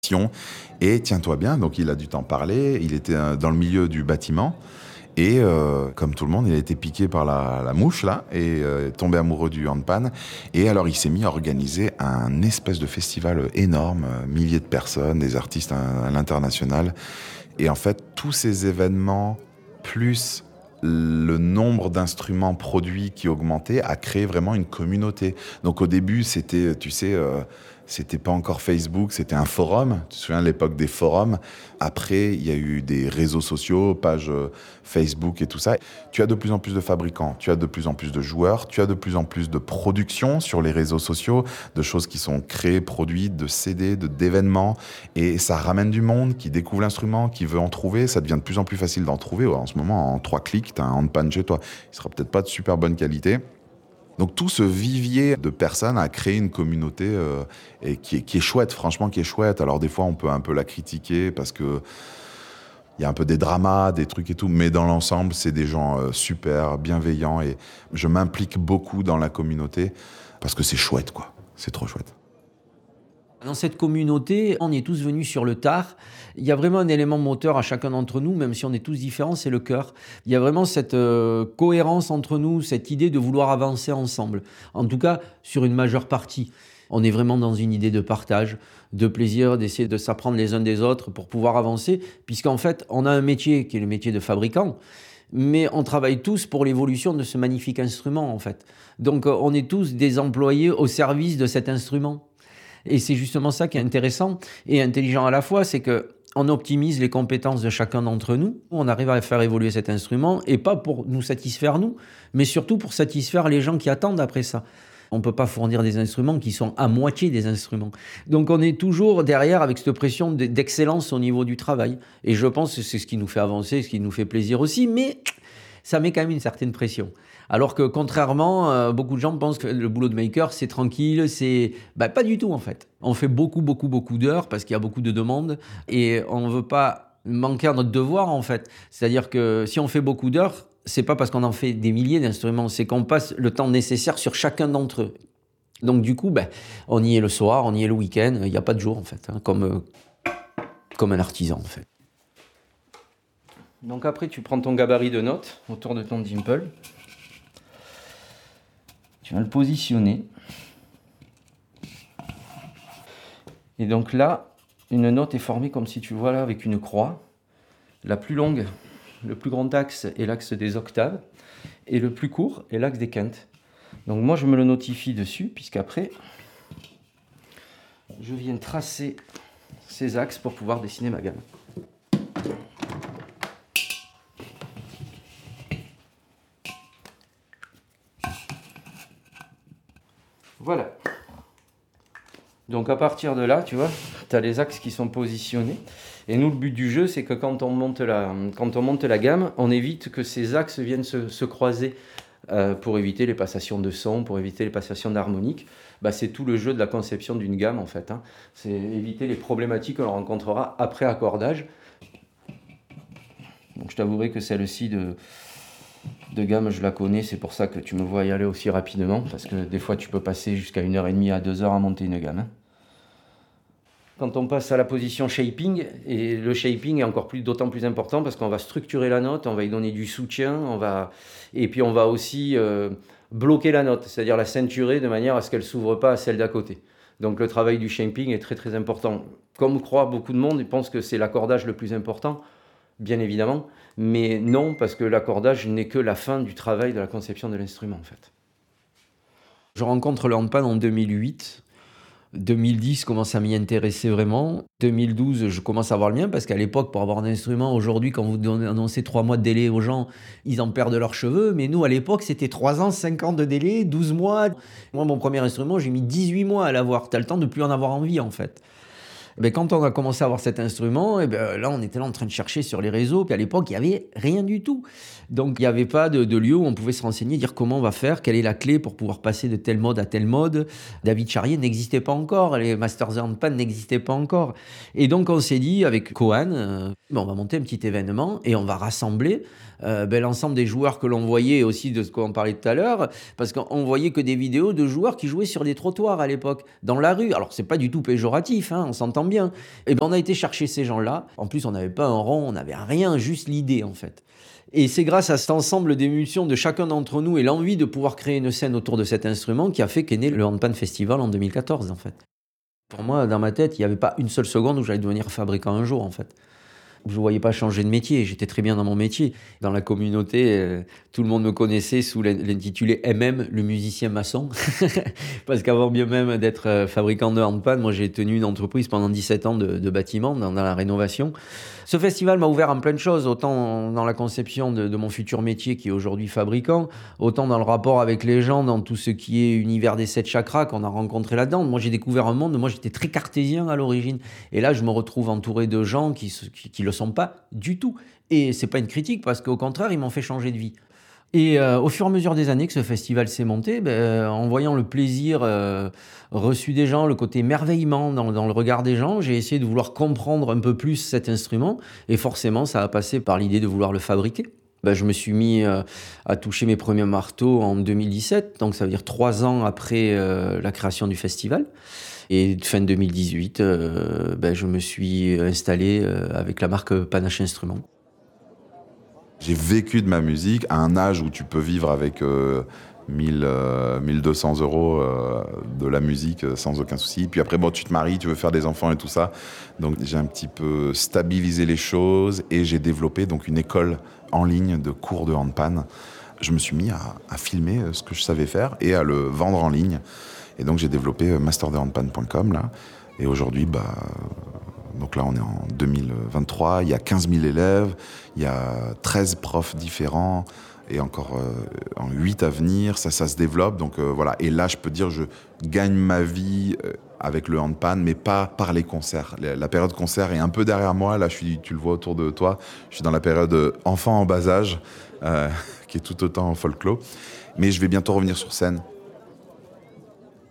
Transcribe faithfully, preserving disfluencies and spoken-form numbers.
Et tiens-toi bien, donc il a dû t'en parler, il était euh, dans le milieu du bâtiment et euh, comme tout le monde, il a été piqué par la, la mouche là et euh, est tombé amoureux du handpan. Et alors il s'est mis à organiser un espèce de festival énorme, euh, milliers de personnes, des artistes à, à l'international. Et en fait, tous ces événements, plus le nombre d'instruments produits qui augmentait, a créé vraiment une communauté. Donc au début, c'était, tu sais, euh, c'était pas encore Facebook, c'était un forum. Tu te souviens de l'époque des forums. Après, il y a eu des réseaux sociaux, pages euh, Facebook et tout ça. Tu as de plus en plus de fabricants, tu as de plus en plus de joueurs, tu as de plus en plus de productions sur les réseaux sociaux, de choses qui sont créées, produites, de C D, de, d'événements. Et ça ramène du monde qui découvre l'instrument, qui veut en trouver. Ça devient de plus en plus facile d'en trouver. En ce moment, en trois clics, tu as un handpan chez toi. Il sera peut-être pas de super bonne qualité. Donc tout ce vivier de personnes a créé une communauté euh, et qui, est, qui est chouette, franchement qui est chouette. Alors des fois on peut un peu la critiquer parce que il y a un peu des dramas, des trucs et tout, mais dans l'ensemble c'est des gens euh, super bienveillants et je m'implique beaucoup dans la communauté parce que c'est chouette quoi, c'est trop chouette. Dans cette communauté, on est tous venus sur le tard. Il y a vraiment un élément moteur à chacun d'entre nous, même si on est tous différents, c'est le cœur. Il y a vraiment cette euh, cohérence entre nous, cette idée de vouloir avancer ensemble. En tout cas, sur une majeure partie. On est vraiment dans une idée de partage, de plaisir, d'essayer de s'apprendre les uns des autres pour pouvoir avancer, puisqu'en fait, on a un métier qui est le métier de fabricant, mais on travaille tous pour l'évolution de ce magnifique instrument, en fait. Donc, on est tous des employés au service de cet instrument. Et c'est justement ça qui est intéressant et intelligent à la fois, c'est qu'on optimise les compétences de chacun d'entre nous. On arrive à faire évoluer cet instrument, et pas pour nous satisfaire nous, mais surtout pour satisfaire les gens qui attendent après ça. On ne peut pas fournir des instruments qui sont à moitié des instruments. Donc on est toujours derrière avec cette pression d'excellence au niveau du travail. Et je pense que c'est ce qui nous fait avancer, ce qui nous fait plaisir aussi, mais ça met quand même une certaine pression. Alors que contrairement, euh, beaucoup de gens pensent que le boulot de maker, c'est tranquille, c'est... Ben, pas du tout en fait. On fait beaucoup, beaucoup, beaucoup d'heures parce qu'il y a beaucoup de demandes et on ne veut pas manquer à notre devoir en fait. C'est-à-dire que si on fait beaucoup d'heures, c'est pas parce qu'on en fait des milliers d'instruments, c'est qu'on passe le temps nécessaire sur chacun d'entre eux. Donc du coup, ben, on y est le soir, on y est le week-end, il n'y a pas de jour en fait, hein, comme, euh, comme un artisan en fait. Donc après, tu prends ton gabarit de notes autour de ton dimple. Tu vas le positionner. Et donc là, une note est formée comme si tu vois là avec une croix. La plus longue, le plus grand axe est l'axe des octaves. Et le plus court est l'axe des quintes. Donc moi, je me le notifie dessus, puisqu'après, je viens tracer ces axes pour pouvoir dessiner ma gamme. Voilà. Donc à partir de là, tu vois, tu as les axes qui sont positionnés. Et nous, le but du jeu, c'est que quand on monte la, quand on monte la gamme, on évite que ces axes viennent se, se croiser euh, pour éviter les passations de son, pour éviter les passations d'harmonique. Bah, c'est tout le jeu de la conception d'une gamme, en fait. Hein. C'est éviter les problématiques que l'on rencontrera après accordage. Donc je t'avouerai que celle-ci de... de gamme, je la connais, c'est pour ça que tu me vois y aller aussi rapidement, parce que des fois tu peux passer jusqu'à une heure et demie à deux heures à monter une gamme. Hein. Quand on passe à la position shaping, et le shaping est encore plus, d'autant plus important parce qu'on va structurer la note, on va y donner du soutien, on va, et puis on va aussi euh, bloquer la note, c'est-à-dire la ceinturer de manière à ce qu'elle ne s'ouvre pas à celle d'à côté. Donc le travail du shaping est très très important. Comme croit beaucoup de monde, ils pensent que c'est l'accordage le plus important, bien évidemment, mais non, parce que l'accordage n'est que la fin du travail de la conception de l'instrument, en fait. Je rencontre le handpan en deux mille huit. deux mille dix, je commence à m'y intéresser vraiment. deux mille douze, je commence à avoir le mien, parce qu'à l'époque, pour avoir un instrument, aujourd'hui, quand vous annoncez trois mois de délai aux gens, ils en perdent leurs cheveux. Mais nous, à l'époque, c'était trois ans, cinq ans de délai, douze mois. Moi, mon premier instrument, j'ai mis dix-huit mois à l'avoir. T'as le temps de plus en avoir envie, en fait. Eh bien, quand on a commencé à avoir cet instrument, eh bien, là, on était là en train de chercher sur les réseaux. Puis à l'époque, il n'y avait rien du tout. Donc, il n'y avait pas de, de lieu où on pouvait se renseigner, dire comment on va faire, quelle est la clé pour pouvoir passer de tel mode à tel mode. David Charrier n'existait pas encore, les Masters of Handpan n'existaient pas encore. Et donc, on s'est dit, avec Kohan, euh, on va monter un petit événement et on va rassembler euh, ben, l'ensemble des joueurs que l'on voyait, et aussi de ce qu'on parlait tout à l'heure, parce qu'on voyait que des vidéos de joueurs qui jouaient sur des trottoirs à l'époque, dans la rue. Alors, c'est pas du tout péjoratif, hein, on s'entend s'entend bien. Et ben on a été chercher ces gens-là. En plus, on n'avait pas un rond, on n'avait rien, juste l'idée en fait. Et c'est grâce à cet ensemble d'émulsions de chacun d'entre nous et l'envie de pouvoir créer une scène autour de cet instrument qui a fait qu'est né le Handpan Festival en deux mille quatorze en fait. Pour moi, dans ma tête, il n'y avait pas une seule seconde où j'allais devenir fabricant un jour en fait. Je ne voyais pas changer de métier, j'étais très bien dans mon métier. Dans la communauté, euh, tout le monde me connaissait sous l'intitulé M M, le musicien maçon. Parce qu'avant bien même d'être euh, fabricant de handpan, moi j'ai tenu une entreprise pendant dix-sept ans de, de bâtiment, dans, dans la rénovation. Ce festival m'a ouvert en plein de choses, autant dans la conception de, de mon futur métier qui est aujourd'hui fabricant, autant dans le rapport avec les gens, dans tout ce qui est univers des sept chakras qu'on a rencontré là-dedans. Moi j'ai découvert un monde, moi j'étais très cartésien à l'origine. Et là je me retrouve entouré de gens qui, qui, qui le sont pas du tout. Et c'est pas une critique parce qu'au contraire, ils m'ont fait changer de vie. Et euh, au fur et à mesure des années que ce festival s'est monté, ben, euh, en voyant le plaisir euh, reçu des gens, le côté émerveillement dans, dans le regard des gens, j'ai essayé de vouloir comprendre un peu plus cet instrument. Et forcément, ça a passé par l'idée de vouloir le fabriquer. Ben, je me suis mis euh, à toucher mes premiers marteaux en deux mille dix-sept, donc ça veut dire trois ans après euh, la création du festival. Et fin deux mille dix-huit, euh, ben, je me suis installé euh, avec la marque Panache Instruments. J'ai vécu de ma musique à un âge où tu peux vivre avec euh, mille, euh, mille deux cents euros euh, de la musique euh, sans aucun souci. Puis après, bon, tu te maries, tu veux faire des enfants et tout ça. Donc j'ai un petit peu stabilisé les choses et j'ai développé donc une école en ligne de cours de handpan. Je me suis mis à, à filmer ce que je savais faire et à le vendre en ligne. Et donc j'ai développé master de handpan point com là. Et aujourd'hui, bah, donc là on est en deux mille vingt-trois, il y a quinze mille élèves, il y a treize profs différents et encore euh, en huit à venir, ça, ça se développe. Donc euh, voilà, et là je peux dire je gagne ma vie euh, avec le handpan, mais pas par les concerts. La, la période concert est un peu derrière moi, là je suis, tu le vois autour de toi, je suis dans la période enfant en bas âge, euh, qui est tout autant folklore. Mais je vais bientôt revenir sur scène